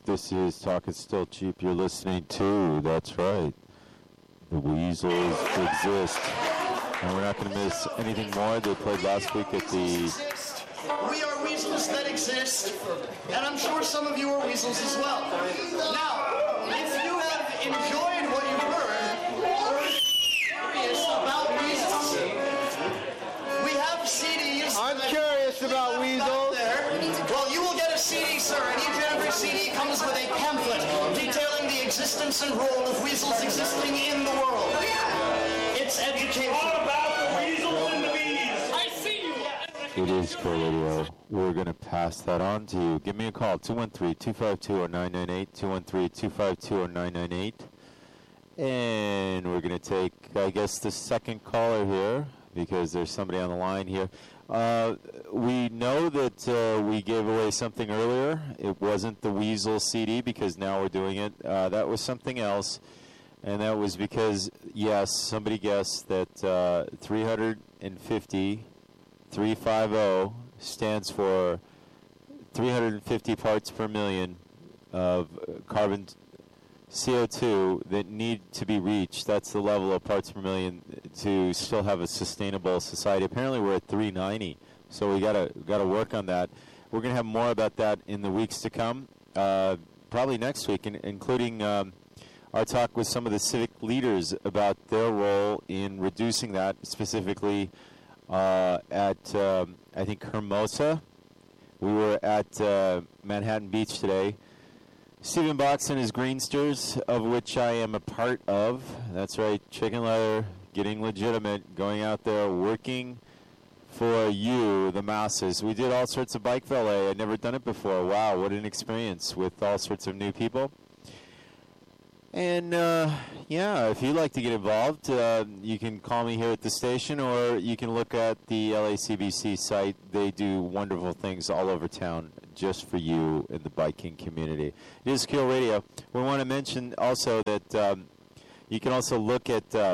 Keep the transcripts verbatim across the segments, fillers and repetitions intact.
This is Talk Is Still Cheap. You're listening to, that's right, the Weasels Exist. And we're not going to miss anything more. They played last week at the... We are weasels that exist, and I'm sure some of you are weasels as well. Now, if you have enjoyed what you've heard, or curious about weasels, we have C Ds. I'm curious about weasels. Well, you will get a C D, sir, and each and every C D comes with a pamphlet detailing the existence and role of weasels existing in the world. It's education. All about the weasels and the bees. I see you. It is Core Radio. We're going to pass that on to you. Give me a call, two one three, two five two, nine nine eight, two one three, two five two, nine nine eight. And we're going to take, I guess, the second caller here, because there's somebody on the line here. Uh, we know that uh, we gave away something earlier. It wasn't the Weasel C D, because now we're doing it. Uh, that was something else. And that was because, yes, somebody guessed that uh, three fifty, three fifty stands for three hundred fifty parts per million of carbon C O two that need to be reached. That's the level of parts per million to still have a sustainable society. Apparently we're at three ninety, so we gotta gotta work on that. We're gonna have more about that in the weeks to come, uh, probably next week, in, including um, our talk with some of the civic leaders about their role in reducing that, specifically uh, at um, I think Hermosa. We were at uh, Manhattan Beach today. Stephen Box and his Greensters, of which I am a part of. That's right, chicken leather, getting legitimate, going out there, working for you, the masses. We did all sorts of bike valet. I'd never done it before. Wow, what an experience with all sorts of new people. And, uh, yeah, if you'd like to get involved, uh, you can call me here at the station, or you can look at the L A C B C site. They do wonderful things all over town just for you in the biking community. It is Kill Radio. We want to mention also that um, you can also look at uh,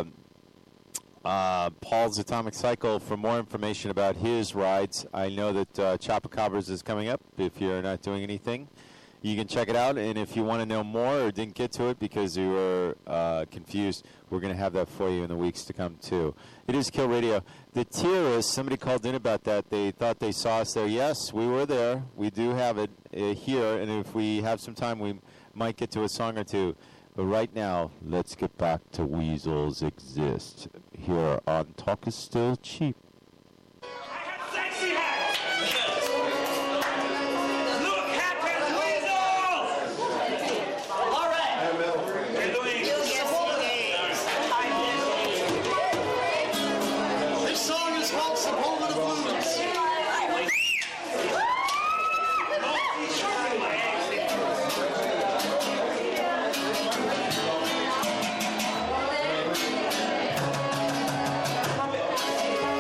uh, Paul's Atomic Cycle for more information about his rides. I know that uh, Chupacabras is coming up if you're not doing anything. You can check it out, and if you want to know more or didn't get to it because you were uh, confused, we're going to have that for you in the weeks to come, too. It is Kill Radio. The tier is, somebody called in about that. They thought they saw us there. Yes, we were there. We do have it uh, here, and if we have some time, we might get to a song or two. But right now, let's get back to Weasels Exist here on Talk Is Still Cheap. This song is called Sepulveda Blues.